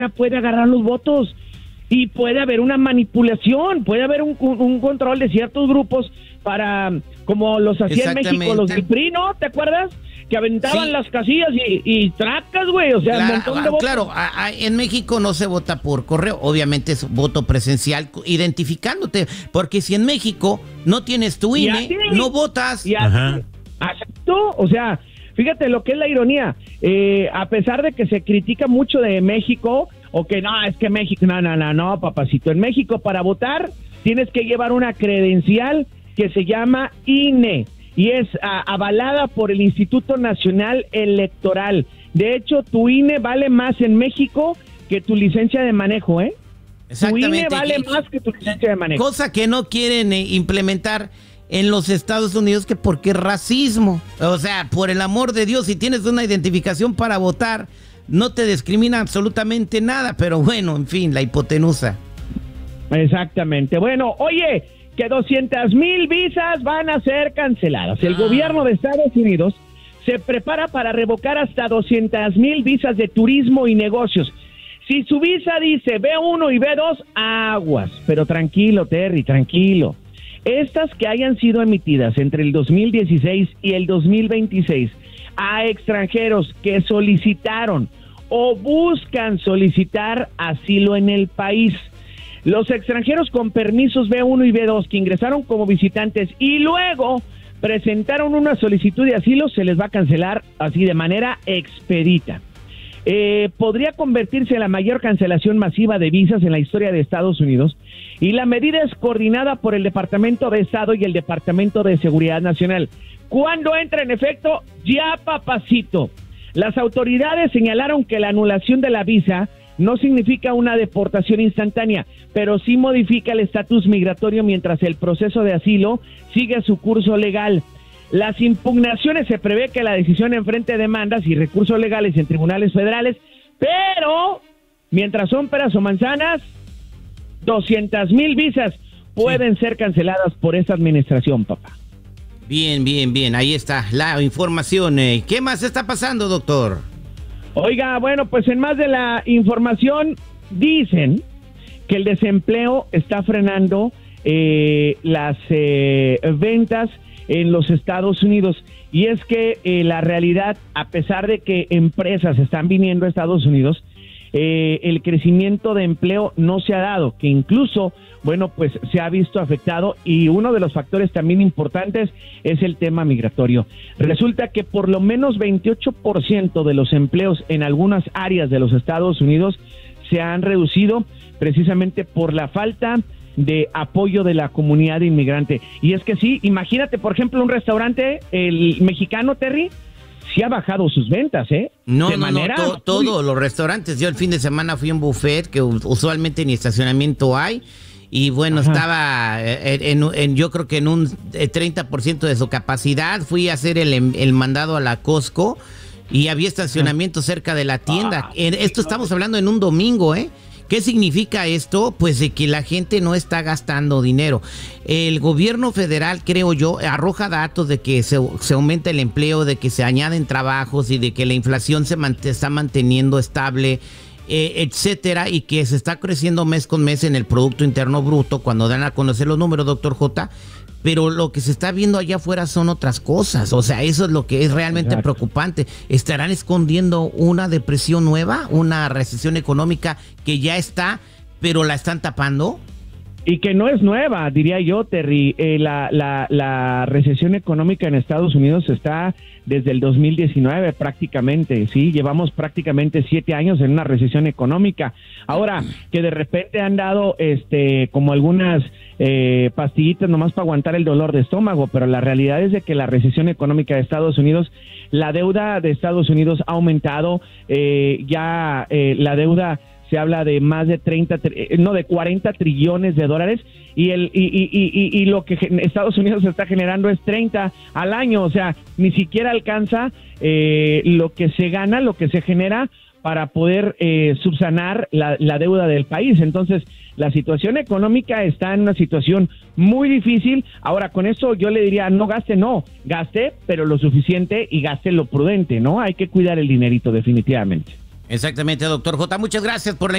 puede agarrar los votos y puede haber una manipulación, puede haber un control de ciertos grupos para, como los hacía en México, los del PRI, ¿no? ¿Te acuerdas? Que aventaban las casillas y tracas, güey, o sea, un montón de votos. Claro, en México no se vota por correo, obviamente es voto presencial, identificándote, porque si en México no tienes tu INE, no votas. Exacto, o sea, fíjate lo que es la ironía, a pesar de que se critica mucho de México, o que no, es que México, no, papacito, en México para votar tienes que llevar una credencial que se llama INE, y es avalada por el Instituto Nacional Electoral. De hecho, tu INE vale más en México que tu licencia de manejo, ¿eh? Exactamente. Tu INE vale más que tu licencia de manejo. Cosa que no quieren implementar en los Estados Unidos, que porque es racismo. O sea, por el amor de Dios, si tienes una identificación para votar, no te discrimina absolutamente nada. Pero bueno, en fin, la hipotenusa. Exactamente. Bueno, oye, que 200,000 visas van a ser canceladas. El gobierno de Estados Unidos se prepara para revocar hasta 200,000 visas de turismo y negocios. Si su visa dice B1 y B2, aguas. Pero tranquilo, Terry, tranquilo. Estas que hayan sido emitidas entre el 2016 y el 2026 a extranjeros que solicitaron o buscan solicitar asilo en el país. Los extranjeros con permisos B1 y B2 que ingresaron como visitantes y luego presentaron una solicitud de asilo, se les va a cancelar así de manera expedita. Podría convertirse en la mayor cancelación masiva de visas en la historia de Estados Unidos, y la medida es coordinada por el Departamento de Estado y el Departamento de Seguridad Nacional. ¿Cuándo entra en efecto? Ya, papacito. Las autoridades señalaron que la anulación de la visa no significa una deportación instantánea, pero sí modifica el estatus migratorio mientras el proceso de asilo sigue su curso legal. Las impugnaciones, se prevé que la decisión enfrente demandas y recursos legales en tribunales federales, pero mientras son peras o manzanas, 200,000 visas pueden ser canceladas por esta administración, papá. Bien, ahí está la información. ¿Qué más está pasando, doctor? Oiga, bueno, pues en más de la información, dicen que el desempleo está frenando las ventas en los Estados Unidos, y es que la realidad, a pesar de que empresas están viniendo a Estados Unidos, el crecimiento de empleo no se ha dado, que incluso, bueno, pues se ha visto afectado, y uno de los factores también importantes es el tema migratorio. Resulta que por lo menos 28% de los empleos en algunas áreas de los Estados Unidos se han reducido precisamente por la falta de apoyo de la comunidad inmigrante. Y es que sí, imagínate, por ejemplo, un restaurante, el mexicano, Terry, sí ha bajado sus ventas, ¿eh? No, todos los restaurantes. Yo el fin de semana fui a un buffet que usualmente ni estacionamiento hay, y bueno, estaba yo creo que en un 30% de su capacidad. Fui a hacer el mandado a la Costco y había estacionamiento cerca de la tienda. Esto estamos hablando en un domingo, ¿eh? ¿Qué significa esto? Pues de que la gente no está gastando dinero. El gobierno federal, creo yo, arroja datos de que se aumenta el empleo, de que se añaden trabajos y de que la inflación se está manteniendo estable, etcétera, y que se está creciendo mes con mes en el Producto Interno Bruto cuando dan a conocer los números, doctor J. Pero lo que se está viendo allá afuera son otras cosas. O sea, eso es lo que es realmente preocupante. ¿Estarán escondiendo una depresión nueva, una recesión económica que ya está, pero la están tapando? Y que no es nueva, diría yo, Terry. La recesión económica en Estados Unidos está desde el 2019 prácticamente, ¿sí? Llevamos prácticamente 7 años en una recesión económica. Ahora, que de repente han dado como algunas pastillitas nomás para aguantar el dolor de estómago, pero la realidad es de que la recesión económica de Estados Unidos, la deuda de Estados Unidos ha aumentado, la deuda se habla de más de 40 trillones de dólares, y lo que Estados Unidos está generando es 30 al año. O sea, ni siquiera alcanza lo que se gana, lo que se genera para poder subsanar la deuda del país. Entonces, la situación económica está en una situación muy difícil. Ahora, con eso yo le diría, no, gaste, pero lo suficiente, y gaste lo prudente, ¿no? Hay que cuidar el dinerito definitivamente. Exactamente, doctor J. Muchas gracias por la